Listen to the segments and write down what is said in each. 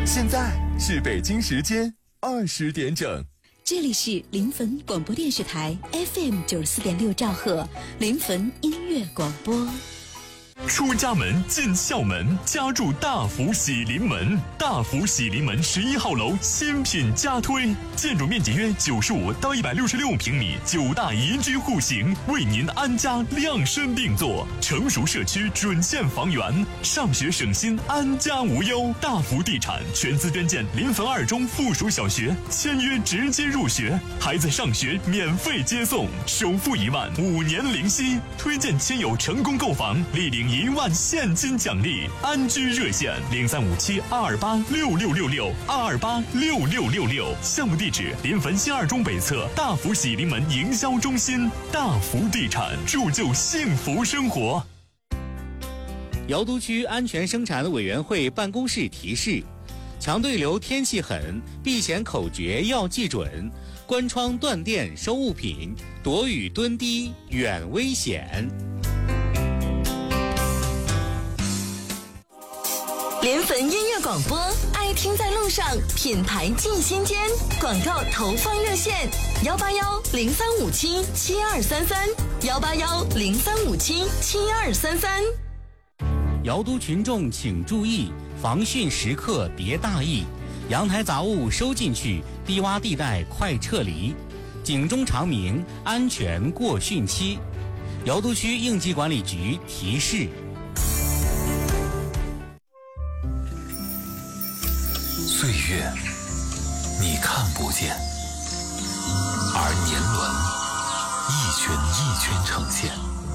现在是北京时间20点整。 这里是临汾广播电视台 FM 94.6兆赫临汾音乐广播。 出家门进校门，家住大福喜临门。大福喜临门11号楼新品加推，建筑面积约95到166平米，9大宜居户型，为您安家量身定做。成熟社区准现房源，上学省心，安家无忧。大福地产全资捐建临汾2中附属小学，签约直接入学，孩子上学免费接送，首付1万，5年零息。推荐亲友成功购房，立领1万现金奖励。安居热线0357-228-6666，228-6666。项目地址：临汾新2中北侧大福喜临门营销中心。大福地产，铸就幸福生活。 瑶都区安全生产委员会办公室提示：强对流天气狠，避险口诀要记准，关窗断电收物品，躲雨蹲低远危险。 临汾音乐广播，爱听在路上，品牌进心间。广告投放热线：181-0357-7233，181-0357-7233。 瑶都群众请注意，防汛时刻别大意，阳台杂物收进去，低洼地带快撤离，警钟长鸣，安全过汛期。瑶都区应急管理局提示。 岁月你看不见，而年轮一圈一圈呈现。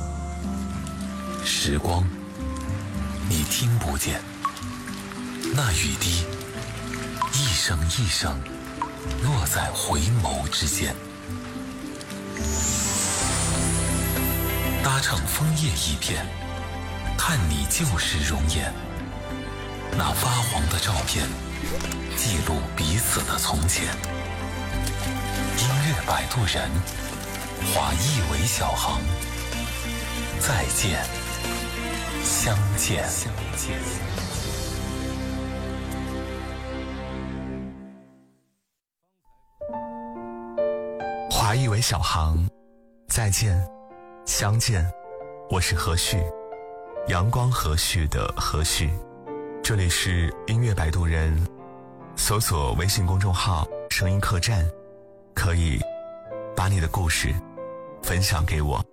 时光你听不见，那雨滴一声一声落在回眸之间。搭乘枫叶一片，看你旧时容颜，那发黄的照片记录彼此的从前。音乐摆渡人，华裔为小航，再见，相见。 华裔为小航，再见，相见。我是何旭，阳光和煦的何旭。这里是音乐摆渡人，搜索微信公众号声音客栈，可以把你的故事分享给我。